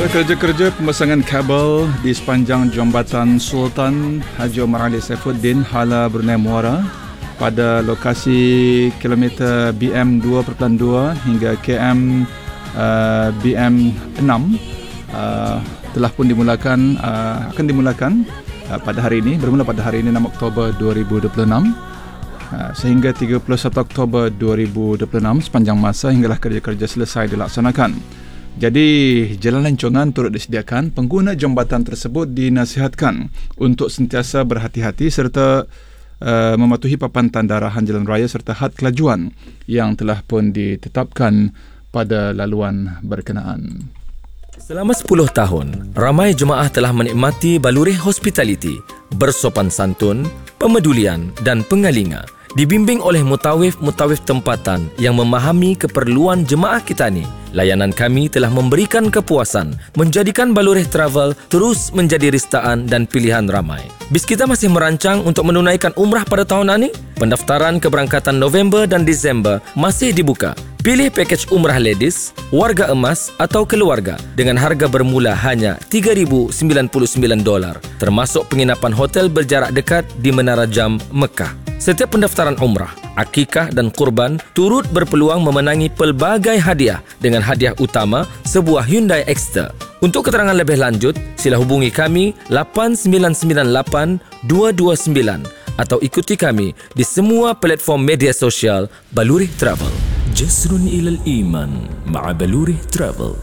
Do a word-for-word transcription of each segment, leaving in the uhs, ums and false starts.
Para kerja-kerja pemasangan kabel di sepanjang Jambatan Sultan Haji Omar Ali Saifuddin, Hala Brunei Muara pada lokasi kilometer B M dua perpuluhan dua hingga K M uh, B M enam uh, telah pun dimulakan uh, akan dimulakan uh, pada hari ini, bermula pada hari ini enam Oktober dua ribu dua puluh enam uh, sehingga tiga puluh satu Oktober dua ribu dua puluh enam, sepanjang masa hinggalah kerja-kerja selesai dilaksanakan. Jadi, jalan lancongan turut disediakan. Pengguna jambatan tersebut dinasihatkan untuk sentiasa berhati-hati serta uh, mematuhi papan tanda arahan jalan raya serta had kelajuan yang telah pun ditetapkan pada laluan berkenaan. Selama sepuluh tahun, ramai jemaah telah menikmati baluri hospitality, bersopan santun, pemedulian dan pengalinga. Dibimbing oleh mutawif-mutawif tempatan yang memahami keperluan jemaah kita ni, layanan kami telah memberikan kepuasan, menjadikan Balureh Travel terus menjadi ristaan dan pilihan ramai. Bis kita masih merancang untuk menunaikan umrah pada tahun ini. Pendaftaran keberangkatan November dan Disember masih dibuka. Pilih pakej umrah ladies, warga emas atau keluarga dengan harga bermula hanya tiga ribu sembilan puluh sembilan dolar, termasuk penginapan hotel berjarak dekat di Menara Jam, Mekah. Setiap pendaftaran umrah, akikah dan kurban turut berpeluang memenangi pelbagai hadiah dengan hadiah utama sebuah Hyundai Exter. Untuk keterangan lebih lanjut, sila hubungi kami lapan sembilan sembilan lapan dua dua sembilan atau ikuti kami di semua platform media sosial Balureh Travel. Jasrun ilal iman ma'a Balureh Travel.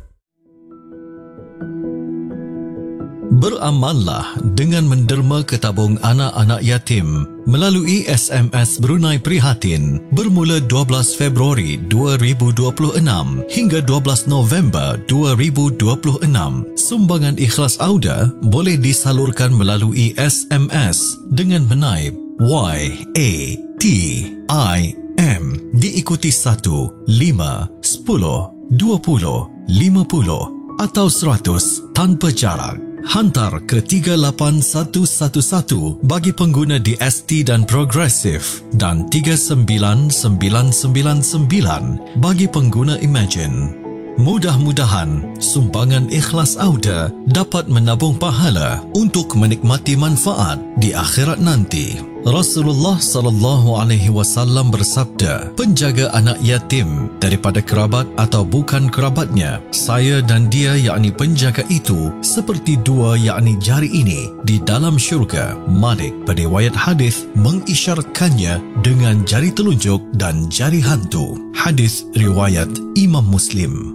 Beramallah dengan menderma ke tabung anak-anak yatim melalui S M S Brunei Prihatin bermula dua belas Februari dua ribu dua puluh enam hingga dua belas November dua ribu dua puluh enam. Sumbangan ikhlas Auda boleh disalurkan melalui S M S dengan menaip Y A T I M diikuti satu, lima, sepuluh, dua puluh, lima puluh atau seratus tanpa jarak. Hantar ke tiga lapan satu satu satu bagi pengguna D S T dan Progresif dan tiga sembilan sembilan sembilan sembilan bagi pengguna Imagine. Mudah-mudahan sumbangan ikhlas Auda dapat menabung pahala untuk menikmati manfaat di akhirat nanti. Rasulullah sallallahu alaihi wasallam bersabda, penjaga anak yatim daripada kerabat atau bukan kerabatnya, saya dan dia yakni penjaga itu seperti dua yakni jari ini di dalam syurga. Malik pada riwayat hadis mengisyaratkannya dengan jari telunjuk dan jari hantu. Hadis riwayat Imam Muslim.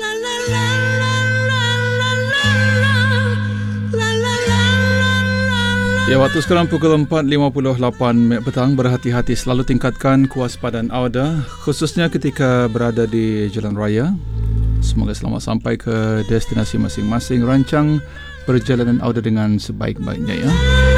Ya, waktu sekarang pukul empat lima puluh lapan minit petang. Berhati-hati, selalu tingkatkan kewaspadaan Auda, khususnya ketika berada di jalan raya. Semoga selamat sampai ke destinasi masing-masing. Rancang perjalanan Auda dengan sebaik-baiknya ya.